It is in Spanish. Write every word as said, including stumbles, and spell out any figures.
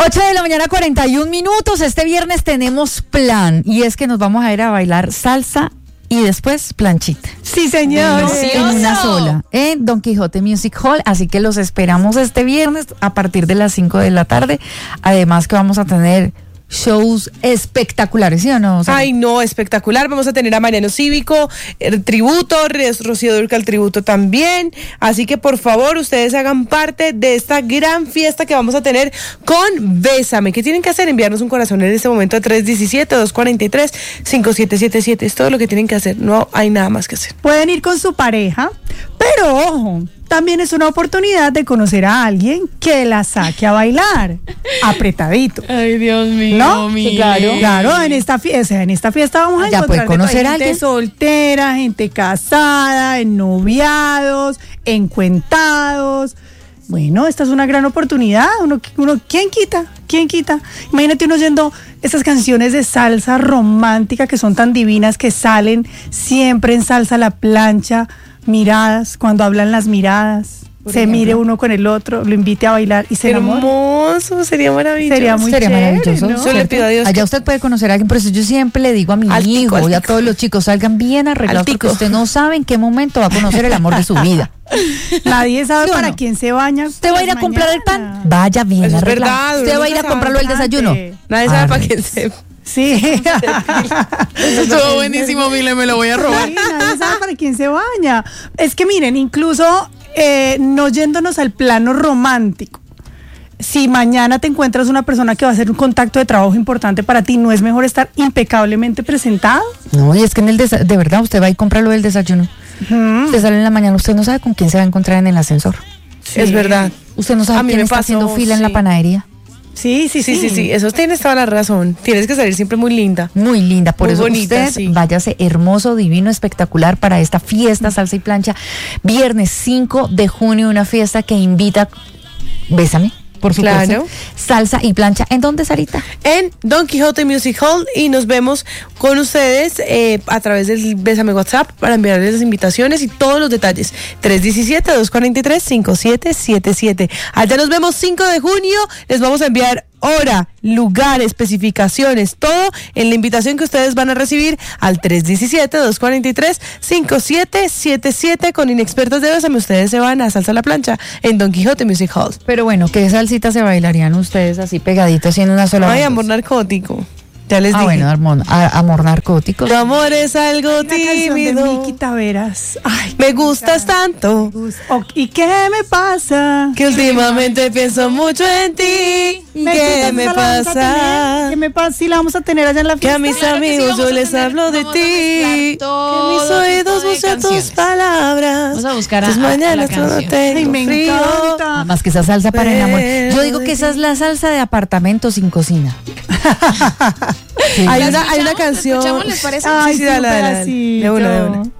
ocho de la mañana, cuarenta y un minutos. Este viernes tenemos plan y es que nos vamos a ir a bailar salsa y después planchita. Sí, señor. En una sola, en Don Quijote Music Hall. Así que los esperamos este viernes a partir de las cinco de la tarde. Además que vamos a tener shows espectaculares, ¿sí o no? O sea, Ay, no, espectacular. Vamos a tener a Mariano Cívico, el tributo, Rocío Dúrcal tributo también. Así que por favor, ustedes hagan parte de esta gran fiesta que vamos a tener con Bésame. ¿Qué tienen que hacer? Enviarnos un corazón en este momento a tres uno siete, dos cuatro tres, cinco siete siete siete. Es todo lo que tienen que hacer. No hay nada más que hacer. Pueden ir con su pareja, pero ojo, también es una oportunidad de conocer a alguien que la saque a bailar apretadito. Ay, Dios mío. ¿No? mío. Sí, claro, claro, en esta fiesta, en esta fiesta vamos a ya encontrar puede conocer gente a alguien soltera, gente casada, ennoviados, encuentados. Bueno, esta es una gran oportunidad. Uno, uno, ¿quién quita? ¿Quién quita? Imagínate uno oyendo esas canciones de salsa romántica que son tan divinas, que salen siempre en salsa a la plancha, miradas, cuando hablan las miradas. Por se ejemplo. mire uno con el otro, lo invite a bailar y se enamora. Hermoso, sería maravilloso. Sería muy Sería chévere, maravilloso. ¿no? Yo le pido a Dios Allá que- usted puede conocer a alguien, por eso yo siempre le digo a mi Altico, hijo y a altico. todos los chicos, salgan bien arreglados Altico. porque usted no sabe en qué momento va a conocer el amor de su vida. Nadie sabe ¿Sí o para no? quién se baña. ¿Usted va a ir a por comprar el pan? mañana. Vaya bien Eso es arreglado. verdad, ¿Usted uno va a ir a nunca comprarlo el sabe desayuno? antes. Nadie sabe para quién Arreglado. se... Sí. Eso estuvo buenísimo, Mile, me lo voy a robar. Sí, nadie sabe para quién se baña. Es que miren, incluso eh, no yéndonos al plano romántico, si mañana te encuentras una persona que va a hacer un contacto de trabajo importante para ti, ¿no es mejor estar impecablemente presentado? No, y es que en el desa- de verdad usted va y compra lo del desayuno. Mm. Usted sale en la mañana, usted no sabe con quién se va a encontrar en el ascensor. Es verdad. Usted no A sabe mí quién me está pasó, haciendo fila en la sí. panadería. Sí, sí, Sí, sí, sí, sí, eso tienes toda la razón. Tienes que salir siempre muy linda. Muy linda, por Muy eso bonita, usted sí. váyase hermoso, divino, espectacular para esta fiesta salsa y plancha. Viernes cinco de junio, una fiesta que invita, bésame, por supuesto, Claro. salsa y plancha. ¿En dónde, Sarita? En Don Quijote Music Hall y nos vemos con ustedes eh, a través del Bésame WhatsApp para enviarles las invitaciones y todos los detalles. tres uno siete, dos cuatro tres, cinco siete siete siete. Allá nos vemos cinco de junio. Les vamos a enviar hora, lugar, especificaciones, todo en la invitación que ustedes van a recibir al tres uno siete, dos cuatro tres, cinco siete siete siete. Con Inexpertos de Bésame, ustedes se van a Salsa a la Plancha en Don Quijote Music Hall. Pero bueno, ¿qué salsita se bailarían ustedes así pegaditos y en una sola Ay, voz? amor narcótico. Ya les Ah, dije. bueno, amor, a- amor narcótico. Tu amor es algo Una canción de tímido. Miki Taveras. Ay, Me gustas tanto oh, ¿y qué me pasa? que últimamente pienso mucho en ti. ¿Qué me ¿Qué pasa? me pasa? Sí, la vamos a tener allá en la Que a fiesta. mis Claro que sí, amigos vamos yo a les tener- hablo de vamos a ti. mezclar Que todo mis tipo oídos de buscan tus canciones. palabras. Vamos a buscar a- Tus a- a la mañanas no canción. tengo Ay, me frío. encanta. Más que esa salsa para enamorar. Yo digo que esa es la salsa de apartamento sin cocina. Sí. Hay una, hay una ¿Escuchamos? canción. ¿Escuchamos, les parece? Sí, Ay, sí, dale, sí, un dale, dale. pedacito. De una, de una.